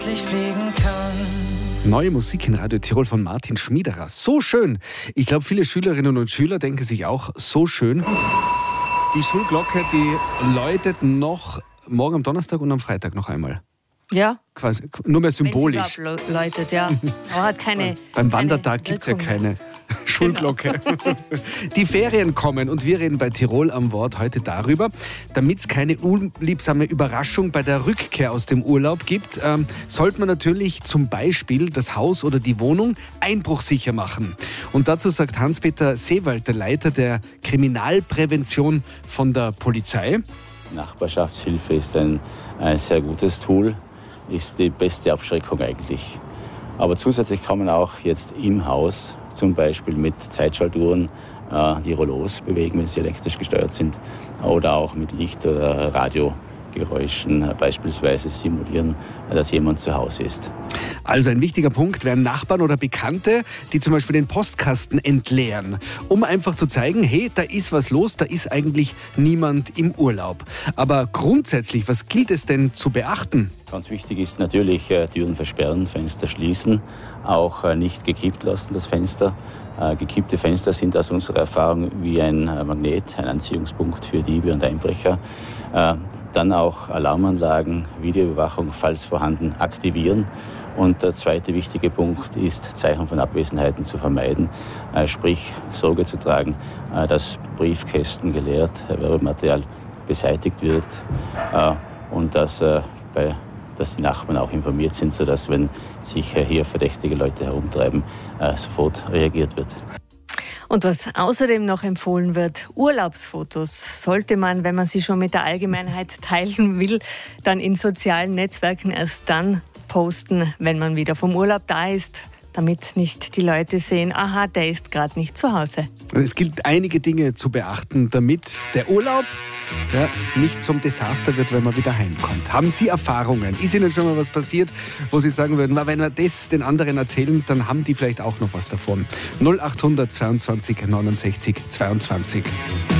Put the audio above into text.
fliegen kann. Neue Musik in Radio Tirol von Martin Schmiederer. So schön. Ich glaube, viele Schülerinnen und Schüler denken sich auch, so schön. Die Schulglocke, die läutet noch morgen am Donnerstag und am Freitag noch einmal. Ja. Quasi, nur mehr symbolisch. Wenn sie läutet, ja. Aber hat keine. Beim Wandertag gibt es ja keine Schulglocke. Genau. Die Ferien kommen und wir reden bei Tirol am Wort heute darüber, damit es keine unliebsame Überraschung bei der Rückkehr aus dem Urlaub gibt, sollte man natürlich zum Beispiel das Haus oder die Wohnung einbruchsicher machen. Und dazu sagt Hans-Peter Seewald, der Leiter der Kriminalprävention von der Polizei. Nachbarschaftshilfe ist ein sehr gutes Tool, ist die beste Abschreckung eigentlich. Aber zusätzlich kann man auch jetzt im Haus zum Beispiel mit Zeitschaltuhren die Rollos bewegen, wenn sie elektrisch gesteuert sind, oder auch mit Licht- oder Radiogeräuschen beispielsweise simulieren, dass jemand zu Hause ist. Also ein wichtiger Punkt wären Nachbarn oder Bekannte, die zum Beispiel den Postkasten entleeren, um einfach zu zeigen, hey, da ist was los, da ist eigentlich niemand im Urlaub. Aber grundsätzlich, was gilt es denn zu beachten? Ganz wichtig ist natürlich Türen versperren, Fenster schließen, auch nicht gekippt lassen das Fenster. Gekippte Fenster sind aus unserer Erfahrung wie ein Magnet, ein Anziehungspunkt für Diebe und Einbrecher. Dann auch Alarmanlagen, Videoüberwachung, falls vorhanden, aktivieren. Und der zweite wichtige Punkt ist, Zeichen von Abwesenheiten zu vermeiden, sprich Sorge zu tragen, dass Briefkästen geleert, Werbematerial beseitigt wird und dass die Nachbarn auch informiert sind, sodass, wenn sich hier verdächtige Leute herumtreiben, sofort reagiert wird. Und was außerdem noch empfohlen wird, Urlaubsfotos sollte man, wenn man sie schon mit der Allgemeinheit teilen will, dann in sozialen Netzwerken erst dann posten, wenn man wieder vom Urlaub da ist, damit nicht die Leute sehen, aha, der ist gerade nicht zu Hause. Es gilt einige Dinge zu beachten, damit der Urlaub nicht zum Desaster wird, wenn man wieder heimkommt. Haben Sie Erfahrungen? Ist Ihnen schon mal was passiert, wo Sie sagen würden, wenn wir das den anderen erzählen, dann haben die vielleicht auch noch was davon? 0800 22 69 22.